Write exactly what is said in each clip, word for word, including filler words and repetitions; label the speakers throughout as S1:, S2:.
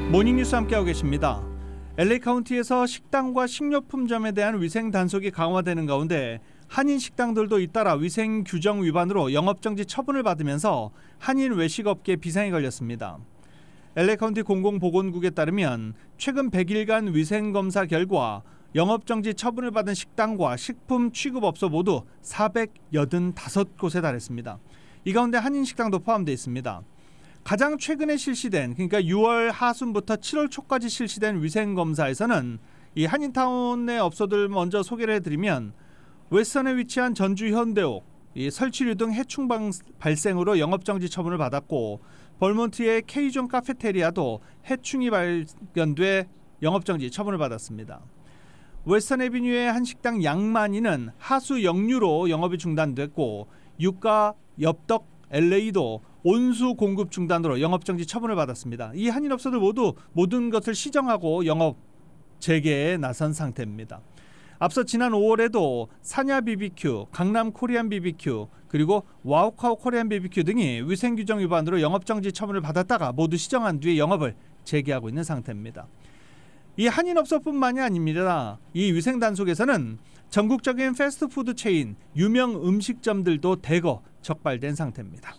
S1: 모닝뉴스 함께하고 계십니다. 엘에이 카운티에서 식당과 식료품점에 대한 위생 단속이 강화되는 가운데 한인 식당들도 잇따라 위생 규정 위반으로 영업정지 처분을 받으면서 한인 외식업계에 비상이 걸렸습니다. 엘에이 카운티 공공보건국에 따르면 최근 백 일간 위생검사 결과 영업정지 처분을 받은 식당과 식품 취급업소 모두 사백팔십오 곳에 달했습니다. 이 가운데 한인 식당도 포함되어 있습니다. 가장 최근에 실시된, 그러니까 유월 하순부터 칠월 초까지 실시된 위생검사에서는 이 한인타운의 업소들 먼저 소개를 해드리면 웨스턴에 위치한 전주 현대옥, 이 설치류 등 해충 발생으로 영업정지 처분을 받았고, 벌몬트의 K존 카페테리아도 해충이 발견돼 영업정지 처분을 받았습니다. 웨스턴 애비뉴의 한 식당 양만이는 하수 역류로 영업이 중단됐고, 유가 엽떡 엘에이도 온수 공급 중단으로 영업정지 처분을 받았습니다. 이 한인업소들 모두 모든 것을 시정하고 영업 재개에 나선 상태입니다. 앞서 지난 오월에도 사냐 비비큐, 강남 코리안 비비큐, 그리고 와우카우 코리안 비비큐 등이 위생규정 위반으로 영업정지 처분을 받았다가 모두 시정한 뒤에 영업을 재개하고 있는 상태입니다. 이 한인업소뿐만이 아닙니다. 이 위생 단속에서는 전국적인 패스트푸드 체인, 유명 음식점들도 대거 적발된 상태입니다.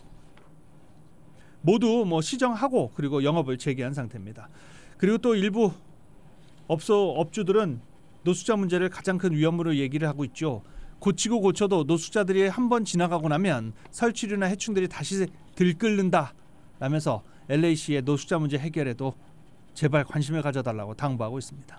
S1: 모두 뭐 시정하고 그리고 영업을 재개한 상태입니다. 그리고 또 일부 업소 업주들은 노숙자 문제를 가장 큰 위험으로 얘기를 하고 있죠. 고치고 고쳐도 노숙자들이 한번 지나가고 나면 설치류나 해충들이 다시 들끓는다 라면서 엘에이시의 노숙자 문제 해결에도 제발 관심을 가져달라고 당부하고 있습니다.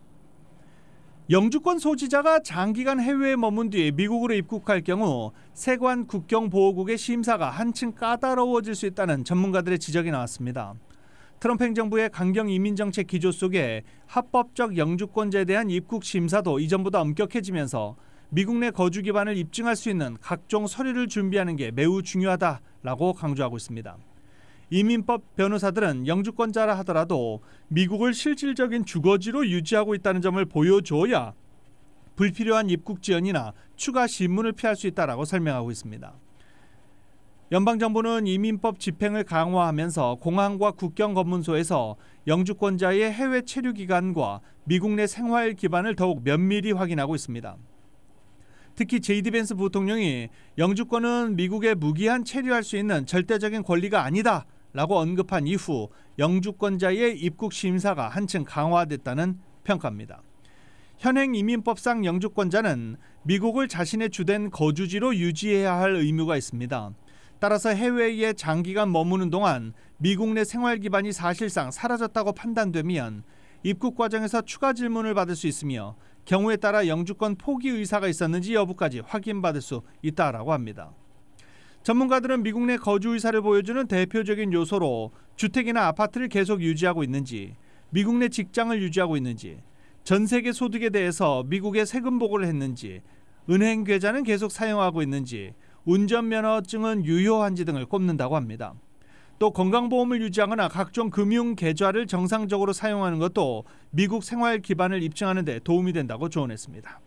S1: 영주권 소지자가 장기간 해외에 머문 뒤 미국으로 입국할 경우 세관 국경보호국의 심사가 한층 까다로워질 수 있다는 전문가들의 지적이 나왔습니다. 트럼프 행정부의 강경 이민정책 기조 속에 합법적 영주권자에 대한 입국 심사도 이전보다 엄격해지면서 미국 내 거주 기반을 입증할 수 있는 각종 서류를 준비하는 게 매우 중요하다라고 강조하고 있습니다. 이민법 변호사들은 영주권자라 하더라도 미국을 실질적인 주거지로 유지하고 있다는 점을 보여줘야 불필요한 입국 지연이나 추가 심문을 피할 수 있다라고 설명하고 있습니다. 연방정부는 이민법 집행을 강화하면서 공항과 국경검문소에서 영주권자의 해외 체류 기간과 미국 내 생활 기반을 더욱 면밀히 확인하고 있습니다. 특히 제이디 벤스 부통령이 영주권은 미국에 무기한 체류할 수 있는 절대적인 권리가 아니다 라고 언급한 이후 영주권자의 입국 심사가 한층 강화됐다는 평가입니다. 현행 이민법상 영주권자는 미국을 자신의 주된 거주지로 유지해야 할 의무가 있습니다. 따라서 해외에 장기간 머무는 동안 미국 내 생활 기반이 사실상 사라졌다고 판단되면 입국 과정에서 추가 질문을 받을 수 있으며 경우에 따라 영주권 포기 의사가 있었는지 여부까지 확인받을 수 있다라고 합니다. 전문가들은 미국 내 거주 의사를 보여주는 대표적인 요소로 주택이나 아파트를 계속 유지하고 있는지, 미국 내 직장을 유지하고 있는지, 전 세계 소득에 대해서 미국에 세금 보고를 했는지, 은행 계좌는 계속 사용하고 있는지, 운전면허증은 유효한지 등을 꼽는다고 합니다. 또 건강보험을 유지하거나 각종 금융 계좌를 정상적으로 사용하는 것도 미국 생활 기반을 입증하는 데 도움이 된다고 조언했습니다.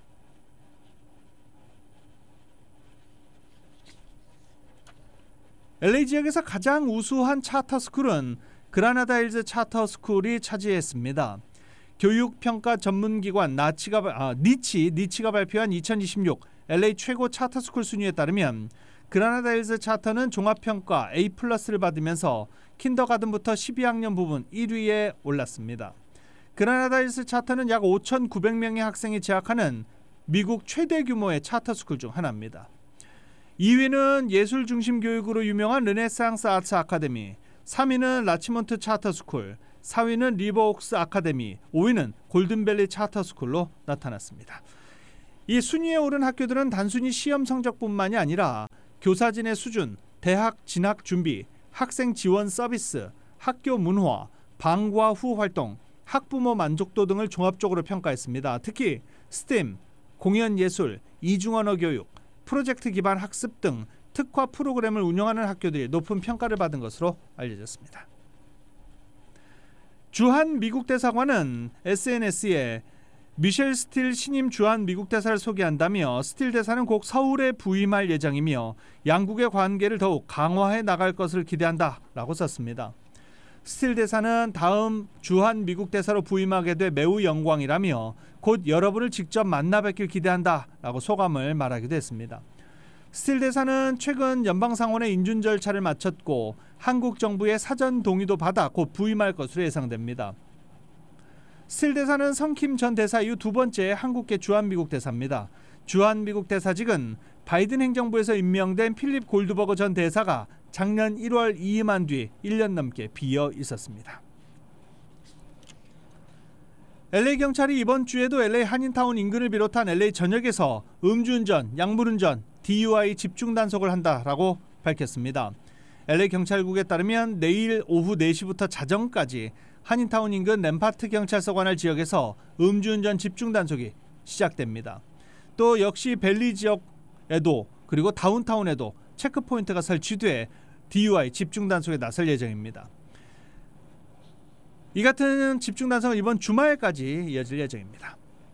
S1: 엘에이 지역에서 가장 우수한 차터 스쿨은 그라나다 힐즈 차터 스쿨이 차지했습니다. 교육평가 전문기관 나치가, 아, 니치, 니치가 발표한 이천이십육 엘에이 최고 차터 스쿨 순위에 따르면 그라나다 힐즈 차터는 종합평가 에이 플러스를 받으면서 킨더가든부터 십이 학년 부분 일 위에 올랐습니다. 그라나다 힐즈 차터는 약 오천구백 명의 학생이 재학하는 미국 최대 규모의 차터 스쿨 중 하나입니다. 이 위는 예술 중심 교육으로 유명한 르네상스 아츠 아카데미, 삼 위는 라치몬트 차터 스쿨, 사 위는 리버옥스 아카데미, 오 위는 골든밸리 차터 스쿨로 나타났습니다. 이 순위에 오른 학교들은 단순히 시험 성적뿐만이 아니라 교사진의 수준, 대학 진학 준비, 학생 지원 서비스, 학교 문화, 방과 후 활동, 학부모 만족도 등을 종합적으로 평가했습니다. 특히 스템, 공연 예술, 이중언어 교육, 프로젝트 기반 학습 등 특화 프로그램을 운영하는 학교들이 높은 평가를 받은 것으로 알려졌습니다. 주한 미국 대사관은 에스엔에스에 미셸 스틸 신임 주한 미국 대사를 소개한다며 스틸 대사는 곧 서울에 부임할 예정이며 양국의 관계를 더욱 강화해 나갈 것을 기대한다라고 썼습니다. 스틸 대사는 다음 주한 미국 대사로 부임하게 돼 매우 영광이라며 곧 여러분을 직접 만나 뵙길 기대한다라고 소감을 말하기도 했습니다. 스틸 대사는 최근 연방상원의 인준 절차를 마쳤고 한국 정부의 사전 동의도 받아 곧 부임할 것으로 예상됩니다. 스틸 대사는 성킴 전 대사 이후 두 번째 한국계 주한미국 대사입니다. 주한미국 대사직은 바이든 행정부에서 임명된 필립 골드버거 전 대사가 작년 일월 이임한 뒤 일 년 넘게 비어 있었습니다. 엘에이 경찰이 이번 주에도 엘에이 한인타운 인근을 비롯한 엘에이 전역에서 음주운전, 약물운전, 디유아이 집중 단속을 한다라고 밝혔습니다. 엘에이 경찰국에 따르면 내일 오후 네 시부터 자정까지 한인타운 인근 램파트 경찰서 관할 지역에서 음주운전 집중 단속이 시작됩니다. 또 역시 벨리 지역에도 그리고 다운타운에도 체크포인트가 설치돼 디유아이 집중 단속에 나설 예정입니다. 이 같은 집중 단속은 이번 주말까지 이어질 예정입니다.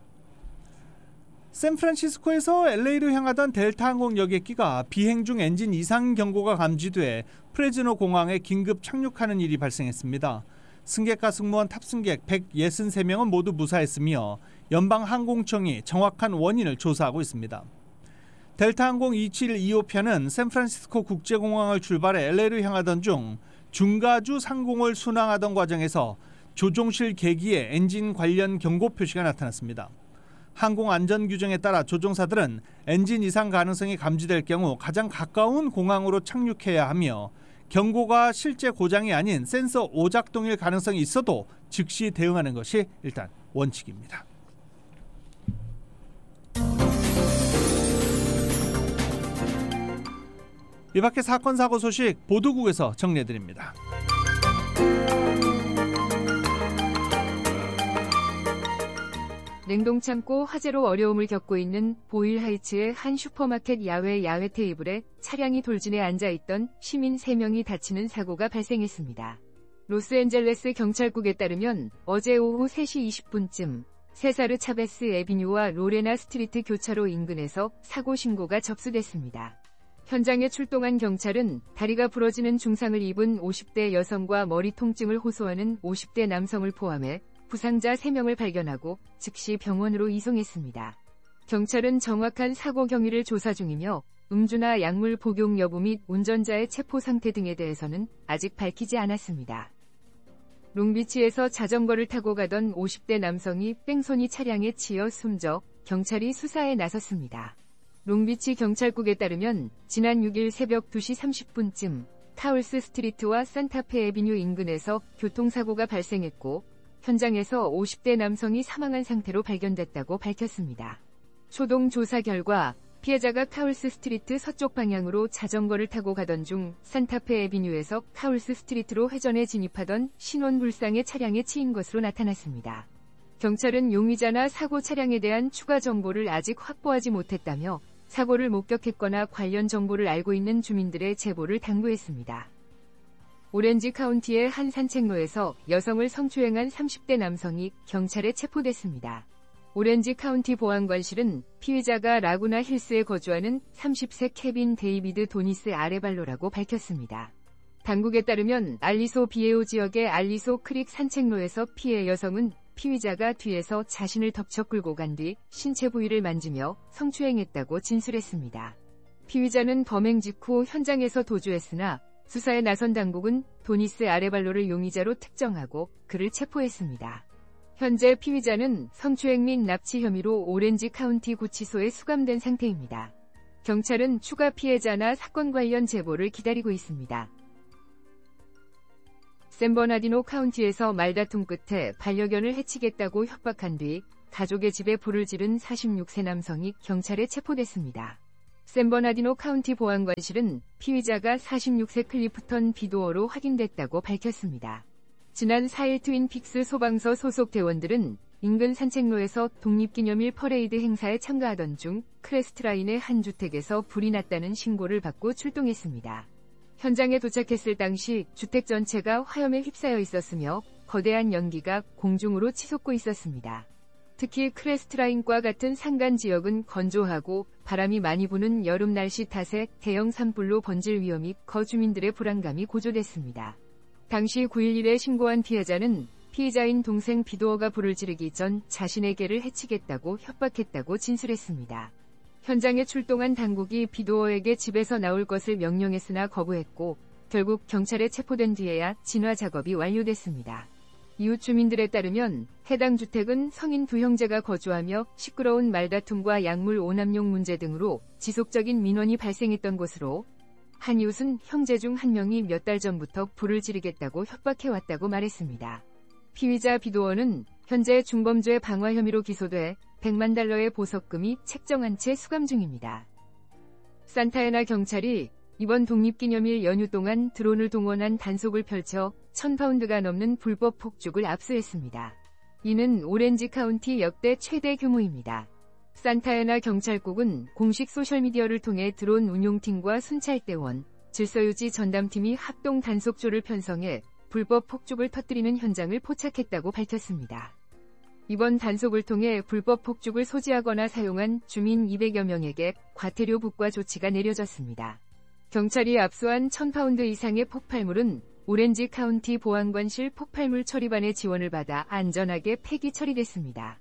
S1: 샌프란시스코에서 엘에이로 향하던 델타 항공 여객기가 비행 중 엔진 이상 경고가 감지돼 프레즈노 공항에 긴급 착륙하는 일이 발생했습니다. 승객과 승무원 탑승객 백육십삼 명은 모두 무사했으며 연방항공청이 정확한 원인을 조사하고 있습니다. 델타항공 이칠이오 편은 샌프란시스코 국제공항을 출발해 엘에이로 향하던 중 중가주 상공을 순항하던 과정에서 조종실 계기에 엔진 관련 경고 표시가 나타났습니다. 항공 안전 규정에 따라 조종사들은 엔진 이상 가능성이 감지될 경우 가장 가까운 공항으로 착륙해야 하며 경고가 실제 고장이 아닌 센서 오작동일 가능성이 있어도 즉시 대응하는 것이 일단 원칙입니다. 이 밖에 사건 사고 소식 보도국에서 정리해드립니다.
S2: 냉동창고 화재로 어려움을 겪고 있는 보일하이츠의 한 슈퍼마켓 야외 야외 테이블에 차량이 돌진해 앉아있던 시민 세 명이 다치는 사고가 발생했습니다. 로스앤젤레스 경찰국에 따르면 어제 오후 세 시 이십 분쯤 세사르 차베스 에비뉴와 로레나 스트리트 교차로 인근에서 사고 신고가 접수됐습니다. 현장에 출동한 경찰은 다리가 부러지는 중상을 입은 오십 대 여성과 머리 통증을 호소하는 오십 대 남성을 포함해 부상자 세 명을 발견하고 즉시 병원으로 이송했습니다. 경찰은 정확한 사고 경위를 조사 중이며 음주나 약물 복용 여부 및 운전자의 체포 상태 등에 대해서는 아직 밝히지 않았습니다. 롱비치에서 자전거를 타고 가던 오십 대 남성이 뺑소니 차량에 치여 숨져 경찰이 수사에 나섰습니다. 롱비치 경찰국에 따르면 지난 육 일 새벽 두 시 삼십 분쯤 카울스 스트리트와 산타페 에비뉴 인근에서 교통사고가 발생했고 현장에서 오십 대 남성이 사망한 상태로 발견됐다고 밝혔습니다. 초동 조사 결과 피해자가 카울스 스트리트 서쪽 방향으로 자전거를 타고 가던 중 산타페 에비뉴에서 카울스 스트리트로 회전해 진입하던 신원불상의 차량에 치인 것으로 나타났습니다. 경찰은 용의자나 사고 차량에 대한 추가 정보를 아직 확보하지 못했다며 사고를 목격했거나 관련 정보를 알고 있는 주민들의 제보를 당부했습니다. 오렌지 카운티의 한 산책로에서 여성을 성추행한 삼십 대 남성이 경찰에 체포됐습니다. 오렌지 카운티 보안관실은 피의자가 라구나 힐스에 거주하는 삼십 세 케빈 데이비드 도니스 아레발로라고 밝혔습니다. 당국에 따르면 알리소 비에오 지역의 알리소 크릭 산책로에서 피해 여성은 피의자가 뒤에서 자신을 덮쳐 끌고 간 뒤 신체 부위를 만지며 성추행했다고 진술했습니다. 피의자는 범행 직후 현장에서 도주했으나 수사에 나선 당국은 도니스 아레발로를 용의자로 특정하고 그를 체포했습니다. 현재 피의자는 성추행 및 납치 혐의로 오렌지 카운티 구치소에 수감된 상태입니다. 경찰은 추가 피해자나 사건 관련 제보를 기다리고 있습니다. 샌버나디노 카운티에서 말다툼 끝에 반려견을 해치겠다고 협박한 뒤 가족의 집에 불을 지른 사십육 세 남성이 경찰에 체포됐습니다. 샌버나디노 카운티 보안관실은 피의자가 사십육 세 클리프턴 비도어로 확인됐다고 밝혔습니다. 지난 사 일 트윈픽스 소방서 소속 대원들은 인근 산책로에서 독립기념일 퍼레이드 행사에 참가하던 중 크레스트라인의 한 주택에서 불이 났다는 신고를 받고 출동했습니다. 현장에 도착했을 당시 주택 전체가 화염에 휩싸여 있었으며 거대한 연기가 공중으로 치솟고 있었습니다. 특히 크레스트라인과 같은 산간 지역은 건조하고 바람이 많이 부는 여름 날씨 탓에 대형 산불로 번질 위험이 거주민들의 불안감이 고조됐습니다. 당시 구일일에 신고한 피해자는 피의자인 동생 비도어가 불을 지르기 전 자신의 개를 해치겠다고 협박했다고 진술했습니다. 현장에 출동한 당국이 비도어에게 집에서 나올 것을 명령했으나 거부했고 결국 경찰에 체포된 뒤에야 진화 작업이 완료됐습니다. 이웃 주민들에 따르면 해당 주택은 성인 두 형제가 거주하며 시끄러운 말다툼과 약물 오남용 문제 등으로 지속적인 민원이 발생했던 곳으로 한 이웃은 형제 중 한 명이 몇 달 전부터 불을 지르겠다고 협박해왔다고 말했습니다. 피의자 비도어는 현재 중범죄 방화 혐의로 기소돼 백만 달러의 보석금이 책정한 채 수감 중입니다. 산타애나 경찰이 이번 독립기념일 연휴 동안 드론을 동원한 단속을 펼쳐 천 파운드가 넘는 불법 폭죽을 압수했습니다. 이는 오렌지 카운티 역대 최대 규모입니다. 산타애나 경찰국은 공식 소셜미디어를 통해 드론 운용팀과 순찰대원, 질서유지 전담팀이 합동 단속조를 편성해 불법 폭죽을 터뜨리는 현장을 포착했다고 밝혔습니다. 이번 단속을 통해 불법 폭죽을 소지하거나 사용한 주민 이백여 명에게 과태료 부과 조치가 내려졌습니다. 경찰이 압수한 천 파운드 이상의 폭발물은 오렌지 카운티 보안관실 폭발물 처리반의 지원을 받아 안전하게 폐기 처리됐습니다.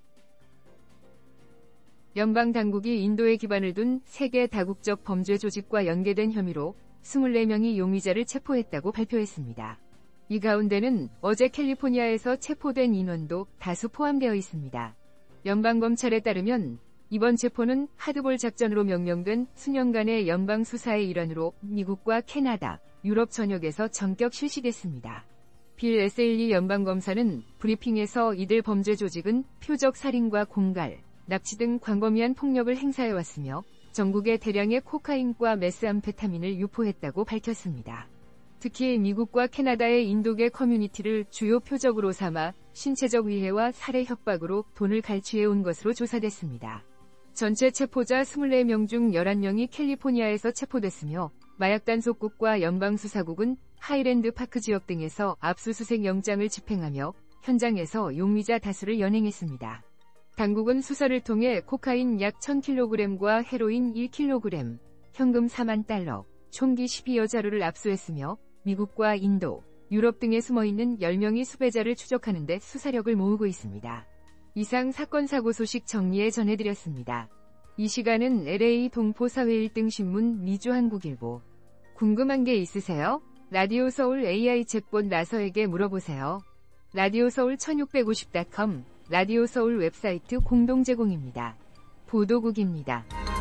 S2: 연방당국이 인도에 기반을 둔 세계 다국적 범죄 조직과 연계된 혐의로 이십사 명의 용의자를 체포했다고 발표했습니다. 이 가운데는 어제 캘리포니아에서 체포된 인원도 다수 포함되어 있습니다. 연방검찰에 따르면 이번 체포는 하드볼 작전으로 명명된 수년간의 연방수사의 일환으로 미국과 캐나다, 유럽 전역에서 전격 실시됐습니다. 빌 에세일리 연방검사는 브리핑에서 이들 범죄 조직은 표적 살인과 공갈, 납치 등 광범위한 폭력을 행사해왔으며 전국에 대량의 코카인과 메스암페타민을 유포했다고 밝혔습니다. 특히 미국과 캐나다의 인도계 커뮤니티를 주요 표적으로 삼아 신체적 위해와 살해 협박으로 돈을 갈취해온 것으로 조사됐습니다. 전체 체포자 이십사 명 중 열한 명이 캘리포니아에서 체포됐으며 마약 단속국과 연방수사국은 하이랜드 파크 지역 등에서 압수수색 영장을 집행하며 현장에서 용의자 다수를 연행했습니다. 당국은 수사를 통해 코카인 약 천 킬로그램과 헤로인 일 킬로그램, 현금 사만 달러, 총기 십이여 자루를 압수했으며 미국과 인도, 유럽 등에 숨어있는 열 명의 수배자를 추적하는 데 수사력을 모으고 있습니다. 이상 사건 사고 소식 정리해 전해드렸습니다. 이 시간은 엘에이 동포사회 일 등 신문 미주한국일보. 궁금한 게 있으세요? 라디오 서울 에이아이 챗봇 나서에게 물어보세요. 라디오 서울 천육백오십 닷컴, 라디오 서울 웹사이트 공동 제공입니다. 보도국입니다.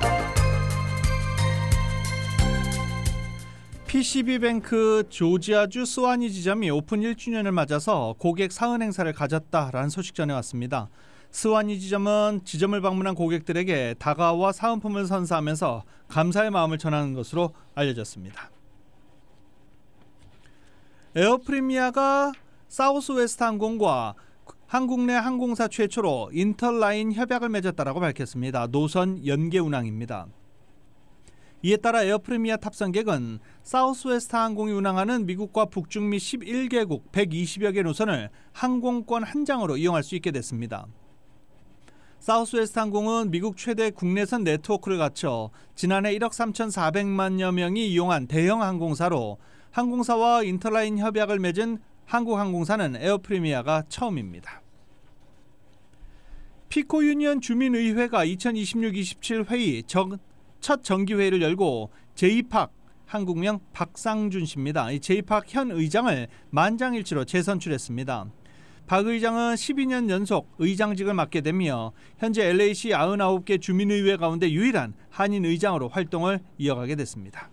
S1: 피씨비뱅크 조지아주 스와니 지점이 오픈 일 주년을 맞아서 고객 사은 행사를 가졌다라는 소식 전해왔습니다. 스와니 지점은 지점을 방문한 고객들에게 다가와 사은품을 선사하면서 감사의 마음을 전하는 것으로 알려졌습니다. 에어프리미아가 사우스웨스트 항공과 한국 내 항공사 최초로 인터라인 협약을 맺었다고 밝혔습니다. 노선 연계 운항입니다. 이에 따라 에어프리미아 탑승객은 사우스웨스트 항공이 운항하는 미국과 북중미 십일 개국 백이십여 개 노선을 항공권 한 장으로 이용할 수 있게 됐습니다. 사우스웨스트 항공은 미국 최대 국내선 네트워크를 갖춰 지난해 일억 삼천사백만여 명이 이용한 대형 항공사로 항공사와 인터라인 협약을 맺은 한국항공사는 에어프리미아가 처음입니다. 피코유니언 주민의회가 이천이십육 이십칠 회의 정, 첫 정기회의를 열고 제이팍, 한국명 박상준 씨입니다. 이 제이팍 현 의장을 만장일치로 재선출했습니다. 박 의장은 십이 년 연속 의장직을 맡게 되며 현재 엘에이시 구십구 개 주민의회 가운데 유일한 한인 의장으로 활동을 이어가게 됐습니다.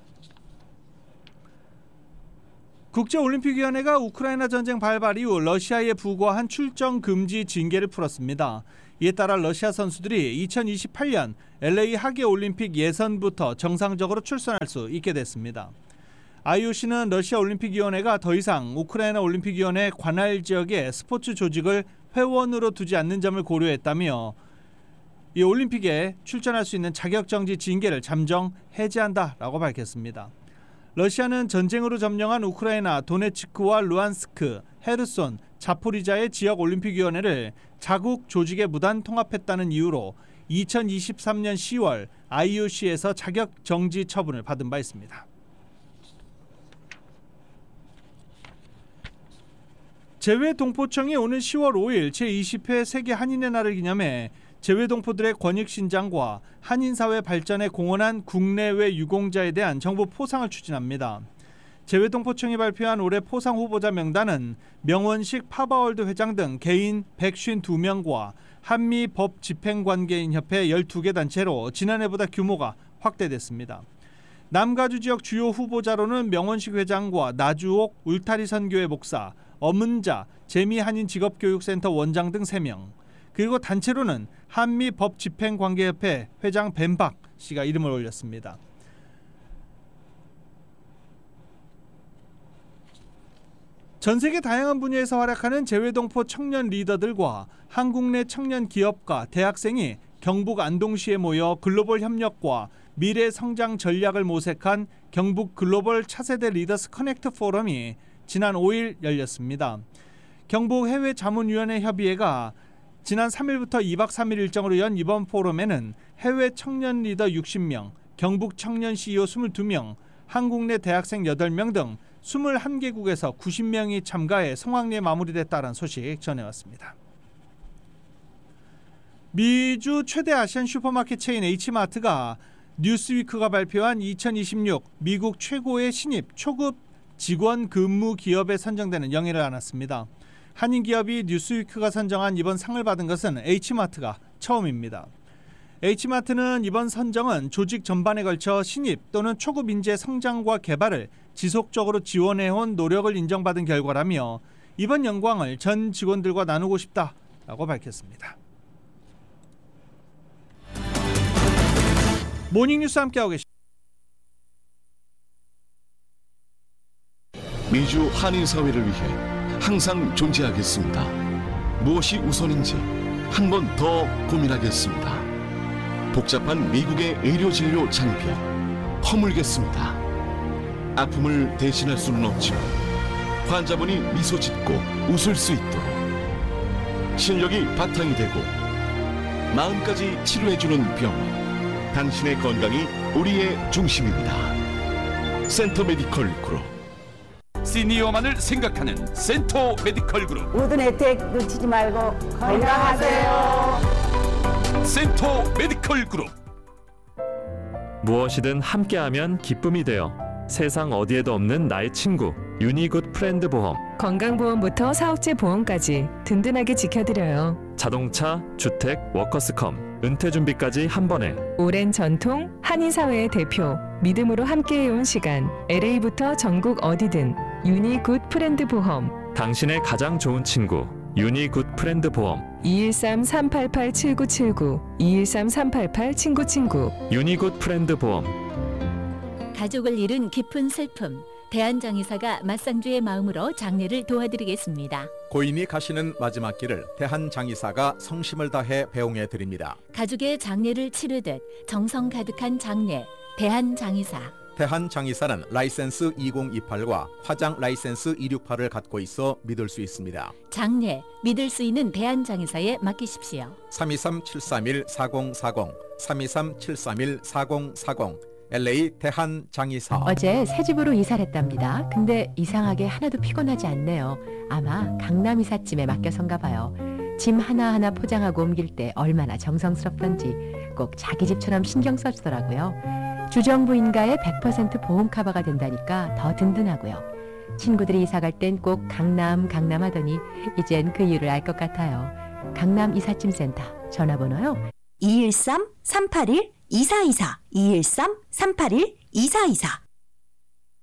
S1: 국제올림픽위원회가 우크라이나 전쟁 발발 이후 러시아에 부과한 출정 금지 징계를 풀었습니다. 이에 따라 러시아 선수들이 이천이십팔 년 엘에이 하계올림픽 예선부터 정상적으로 출전할 수 있게 됐습니다. 아이오씨는 러시아 올림픽위원회가 더 이상 우크라이나 올림픽위원회 관할 지역의 스포츠 조직을 회원으로 두지 않는 점을 고려했다며 이 올림픽에 출전할 수 있는 자격정지 징계를 잠정 해제한다라고 밝혔습니다. 러시아는 전쟁으로 점령한 우크라이나 도네츠크와 루안스크, 헤르손, 자포리자의 지역올림픽위원회를 자국 조직에 무단 통합했다는 이유로 이천이십삼 년 시월 아이오씨에서 자격정지 처분을 받은 바 있습니다. 재외동포청이 오는 시월 오일 제이십 회 세계 한인의 날을 기념해 재외동포들의 권익 신장과 한인사회 발전에 공헌한 국내외 유공자에 대한 정부 포상을 추진합니다. 재외동포청이 발표한 올해 포상 후보자 명단은 명원식 파바월드 회장 등 개인 백오십이 명과 한미 법 집행관계인 협회 열두 개 단체로 지난해보다 규모가 확대됐습니다. 남가주 지역 주요 후보자로는 명원식 회장과 나주옥 울타리 선교회 목사, 엄은자 재미한인직업교육센터 원장 등 세 명, 그리고 단체로는 한미 법 집행관계협회 회장 벤박 씨가 이름을 올렸습니다. 전 세계 다양한 분야에서 활약하는 재외동포 청년 리더들과 한국 내 청년 기업가, 대학생이 경북 안동시에 모여 글로벌 협력과 미래 성장 전략을 모색한 경북 글로벌 차세대 리더스 커넥트 포럼이 지난 오일 열렸습니다. 경북 해외자문위원회 협의회가 지난 삼일부터 이박 삼일 일정으로 연 이번 포럼에는 해외 청년 리더 육십 명, 경북 청년 씨이오 이십이 명, 한국 내 대학생 여덟 명 등 이십일 개국에서 구십 명이 참가해 성황리에 마무리됐다는 소식 전해왔습니다. 미주 최대 아시안 슈퍼마켓 체인 H마트가 뉴스위크가 발표한 이천이십육 미국 최고의 신입 초급 직원 근무 기업에 선정되는 영예를 안았습니다. 한인 기업이 뉴스위크가 선정한 이번 상을 받은 것은 H마트가 처음입니다. H마트는 이번 선정은 조직 전반에 걸쳐 신입 또는 초급 인재 성장과 개발을 지속적으로 지원해온 노력을 인정받은 결과라며 이번 영광을 전 직원들과 나누고 싶다라고 밝혔습니다. 모닝뉴스 함께하고 계십니다.
S3: 미주 한인사회를 위해 항상 존재하겠습니다. 무엇이 우선인지 한 번 더 고민하겠습니다. 복잡한 미국의 의료진료 장비 허물겠습니다. 아픔을 대신할 수는 없지만 환자분이 미소 짓고 웃을 수 있도록 실력이 바탕이 되고 마음까지 치료해주는 병원, 당신의 건강이 우리의 중심입니다. 센터 메디컬 그룹.
S4: 시니어만을 생각하는 센터 메디컬 그룹.
S5: 모든 혜택 놓치지 말고 건강하세요.
S4: 센터 메디컬 그룹.
S6: 무엇이든 함께하면 기쁨이 되어 세상 어디에도 없는 나의 친구 유니굿 프렌드 보험.
S7: 건강보험부터 사업체 보험까지 든든하게 지켜드려요.
S6: 자동차, 주택, 워커스컴, 은퇴준비까지 한 번에.
S7: 오랜 전통, 한인사회의 대표, 믿음으로 함께해온 시간, 엘에이부터 전국 어디든 유니굿 프렌드 보험.
S6: 당신의 가장 좋은 친구 유니굿 프렌드 보험.
S7: 이일삼 삼팔팔 칠구칠구 이일삼 삼팔팔 친구친구
S6: 유니굿 프렌드 보험.
S8: 가족을 잃은 깊은 슬픔, 대한장의사가 맞상주의 마음으로 장례를 도와드리겠습니다.
S9: 고인이 가시는 마지막 길을 대한장의사가 성심을 다해 배웅해 드립니다.
S8: 가족의 장례를 치르듯 정성 가득한 장례, 대한장의사.
S9: 대한장의사는 라이센스 이공이팔과 화장 라이센스 이육팔을 갖고 있어 믿을 수 있습니다.
S8: 장례, 믿을 수 있는 대한장의사에 맡기십시오.
S9: 삼이삼 칠삼일 사공사공 삼이삼 칠삼일 사공사공 엘에이 대한장의사.
S10: 어제 새 집으로 이사를 했답니다. 근데 이상하게 하나도 피곤하지 않네요. 아마 강남 이삿짐에 맡겨선가 봐요. 짐 하나하나 포장하고 옮길 때 얼마나 정성스럽던지 꼭 자기 집처럼 신경 써주더라고요. 주정부인가의 백 퍼센트 보험 커버가 된다니까 더 든든하고요. 친구들이 이사갈 땐 꼭 강남 강남 하더니 이젠 그 이유를 알 것 같아요. 강남 이삿짐센터 전화번호요.
S11: 이일삼 삼팔일 이사이사 이일삼 삼팔일 이사이사.